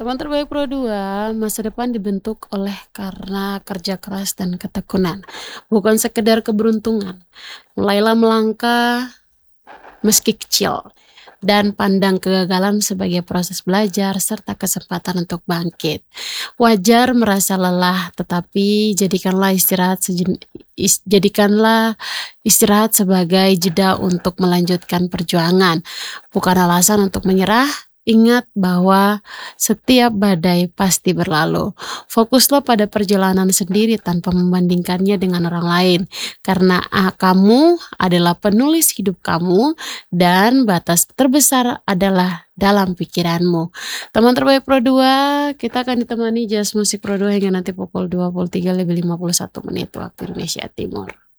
Teman terbaik Pro 2, masa depan dibentuk oleh karena kerja keras dan ketekunan, bukan sekedar keberuntungan. Mulailah melangkah meski kecil, dan pandang kegagalan sebagai proses belajar serta kesempatan untuk bangkit. Wajar merasa lelah, tetapi jadikanlah istirahat sebagai jeda untuk melanjutkan perjuangan, bukan alasan untuk menyerah. Ingat bahwa setiap badai pasti berlalu. Fokuslah pada perjalanan sendiri tanpa membandingkannya dengan orang lain, karena kamu adalah penulis hidup kamu dan batas terbesar adalah dalam pikiranmu. Teman terbaik Pro 2, kita akan ditemani Jazz Musik Pro 2 hingga nanti pukul 23:51 waktu Indonesia Timur.